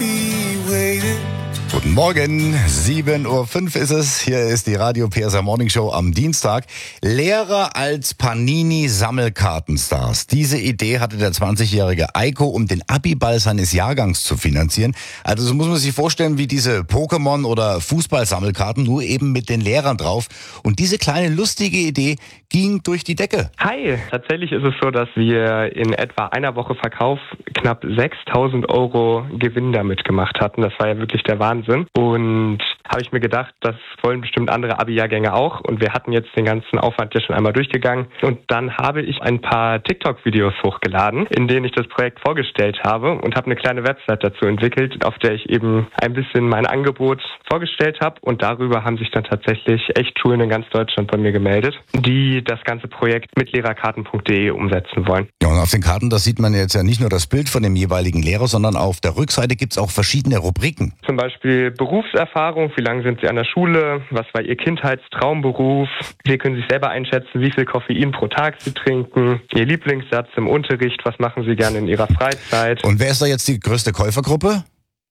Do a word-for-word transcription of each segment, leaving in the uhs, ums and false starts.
Guten Morgen, sieben Uhr fünf ist es. Hier ist die Radio P S R Morning Show am Dienstag. Lehrer als Panini-Sammelkartenstars. Diese Idee hatte der zwanzigjährige Eiko, um den Abiball seines Jahrgangs zu finanzieren. Also so muss man sich vorstellen wie diese Pokémon- oder Fußball-Sammelkarten, nur eben mit den Lehrern drauf. Und diese kleine lustige Idee ging durch die Decke. Hi, tatsächlich ist es so, dass wir in etwa einer Woche Verkauf knapp sechstausend Euro Gewinn damit gemacht hatten. Das war ja wirklich der Wahnsinn. Und habe ich mir gedacht, das wollen bestimmt andere Abi-Jahrgänge auch. Und wir hatten jetzt den ganzen Aufwand ja schon einmal durchgegangen. Und dann habe ich ein paar TikTok-Videos hochgeladen, in denen ich das Projekt vorgestellt habe und habe eine kleine Website dazu entwickelt, auf der ich eben ein bisschen mein Angebot vorgestellt habe. Und darüber haben sich dann tatsächlich echt Schulen in ganz Deutschland bei mir gemeldet, die das ganze Projekt mit lehrerkarten punkt de umsetzen wollen. Ja, und auf den Karten, da sieht man jetzt ja nicht nur das Bild von dem jeweiligen Lehrer, sondern auf der Rückseite gibt es auch verschiedene Rubriken. Zum Beispiel Berufserfahrung, wie lange sind Sie an der Schule, was war Ihr Kindheitstraumberuf, Sie können sich selber einschätzen, wie viel Koffein pro Tag Sie trinken, Ihr Lieblingssatz im Unterricht, was machen Sie gerne in Ihrer Freizeit. Und wer ist da jetzt die größte Käufergruppe?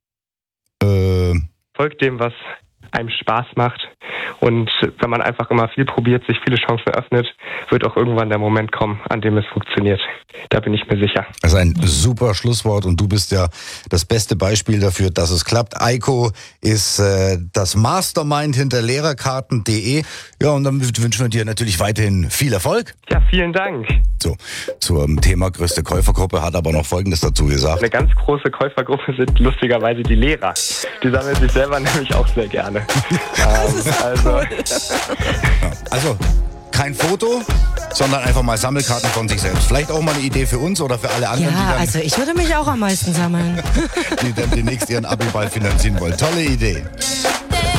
Äh... Folgt dem, was einem Spaß macht. Und wenn man einfach immer viel probiert, sich viele Chancen öffnet, wird auch irgendwann der Moment kommen, an dem es funktioniert. Da bin ich mir sicher. Das ist ein super Schlusswort und du bist ja das beste Beispiel dafür, dass es klappt. Eiko ist äh, das Mastermind hinter lehrerkarten punkt de. Ja, und dann wünschen wir dir natürlich weiterhin viel Erfolg. Ja, vielen Dank. So, zum Thema größte Käufergruppe hat aber noch Folgendes dazu gesagt. Eine ganz große Käufergruppe sind lustigerweise die Lehrer. Die sammeln sich selber nämlich auch sehr gerne. ähm, also, ja, also kein Foto, sondern einfach mal Sammelkarten von sich selbst. Vielleicht auch mal eine Idee für uns oder für alle anderen, ja, die, dann, also ich würde mich auch am meisten sammeln. die dann demnächst ihren Abiball finanzieren wollen. Tolle Idee.